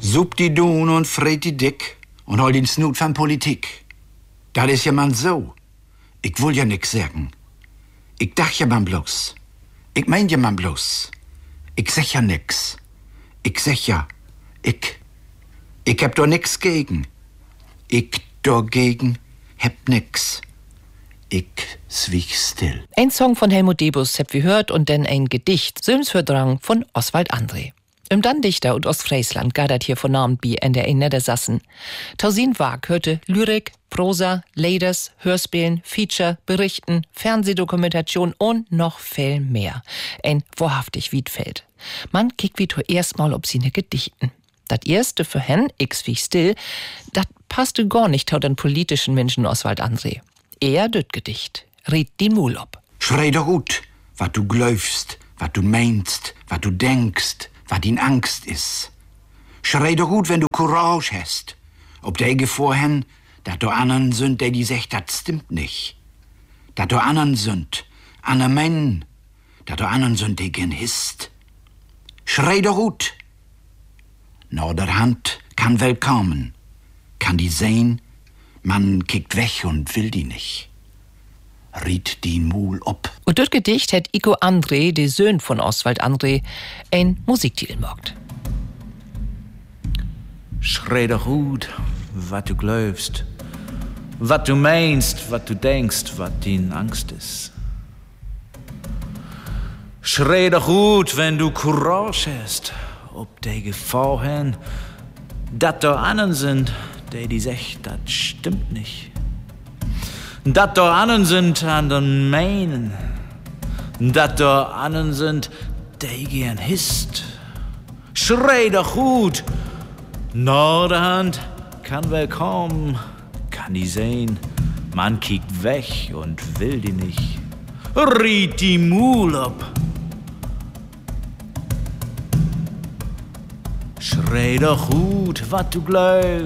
Sup die Dun und fred die Dick und hol den Snut von Politik. Das ist ja man so. Ich will ja nix sagen. Ich dach ja man bloß. Ich mein ja man bloß. Ich sag ja nix. Ich sag ja, ich hab doch nix gegen. Ich dagegen hab nix. Ich zwieg still. Ein Song von Helmut Debus habt wir hört und dann ein Gedicht, Sömsfördrang von Oswald André. Im dann Dichter und Ostfriesland gadert hier von Abend bi in der Niedersassen. Tausin Wag hörte Lyrik, Prosa, Lieders, Hörspielen, Feature, Berichten, Fernsehdokumentation und noch viel mehr. Ein wahrhaftig Wiedfeld. Man kickt wie erstmal ob sie ne Gedichten. Das erste für hen, ich wie still, dat passte gar nicht zu den politischen Menschen Oswald André. Er düt Gedicht, riet die Mul ob. Schrei doch gut, wat du glaubst, wat du meinst, wat du denkst, wat din Angst is. Schrei doch gut, wenn du Courage hast. Ob der vorhin, dat du anderen sind, der die sagt, dat stimmt nicht. Dat du anderen sind, aner meinen, dat du anderen sind, der gern hist. Schrei doch gut. Na, der Hand kann wel kommen, kann die sehen, man kickt weg und will die nicht. Riet die Mul ob. Und dort Gedicht hat Ico André, der Sohn von Oswald André, ein Musiktitel gemacht. Schrei doch gut, wat du glaubst, wat du meinst, wat du denkst, wat din Angst is. Schrei doch gut, wenn du Courage hast, ob de Gefahr hin, dat da anderen sind, die sagt, dat stimmt nicht. Dat da anderen sind an den meinen, dat da anderen sind, die gern hist. Schrei doch gut, na der Hand kann wel kommen, kann die sehen, man kickt weg und will die nicht. Riet die Mul ab. Schrei doch gut, wat du glaubst.